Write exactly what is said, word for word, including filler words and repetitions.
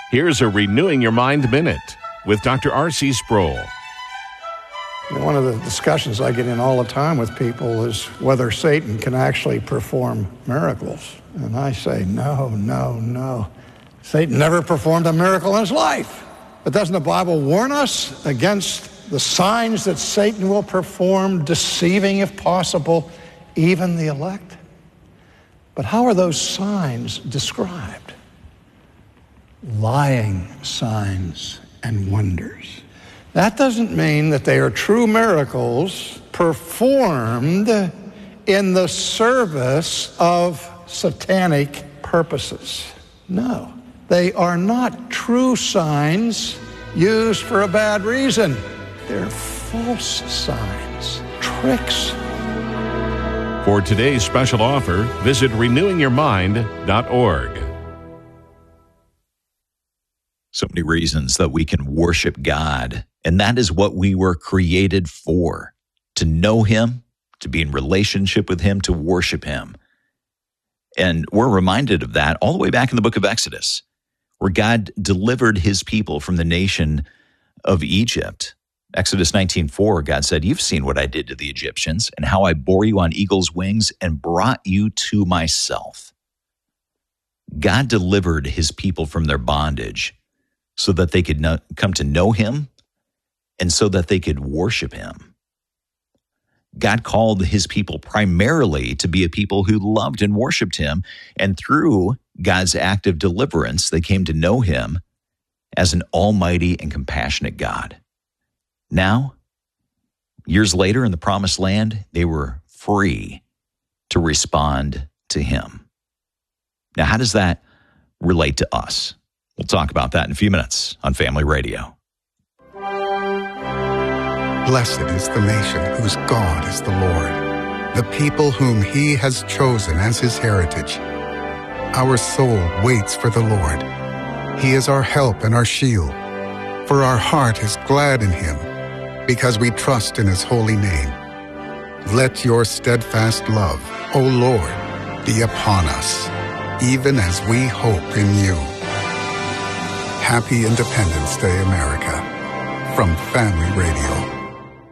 Here's a Renewing Your Mind Minute with Doctor R C Sproul. One of the discussions I get in all the time with people is whether Satan can actually perform miracles. And I say, no, no, no. Satan never performed a miracle in his life. But doesn't the Bible warn us against the signs that Satan will perform, deceiving, if possible, even the elect? But how are those signs described? Lying signs and wonders. That doesn't mean that they are true miracles performed in the service of satanic purposes. No, they are not true signs used for a bad reason. They're false signs, tricks. For today's special offer, visit renewing your mind dot org. So many reasons that we can worship God, and that is what we were created for, to know Him, to be in relationship with Him, to worship Him. And we're reminded of that all the way back in the book of Exodus, where God delivered His people from the nation of Egypt. Exodus nineteen four, God said, "You've seen what I did to the Egyptians and how I bore you on eagle's wings and brought you to myself." God delivered His people from their bondage so that they could know, come to know Him and so that they could worship Him. God called His people primarily to be a people who loved and worshiped Him, and through God's act of deliverance, they came to know Him as an almighty and compassionate God. Now, years later in the Promised Land, they were free to respond to Him. Now, how does that relate to us? We'll talk about that in a few minutes on Family Radio. Blessed is the nation whose God is the Lord, the people whom He has chosen as His heritage. Our soul waits for the Lord. He is our help and our shield, for our heart is glad in Him, because we trust in His holy name. Let your steadfast love, O Lord, be upon us, even as we hope in you. Happy Independence Day, America, from Family Radio.